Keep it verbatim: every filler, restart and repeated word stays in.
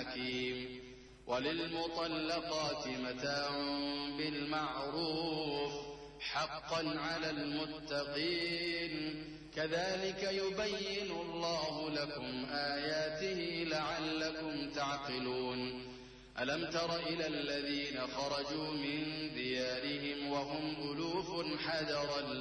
حكيم. وللمطلقات متاع بالمعروف حقا على المتقين كذلك يبين الله لكم آياته لعلكم تعقلون. ألم تر إلى الذين خرجوا من ديارهم وهم ألوف حذر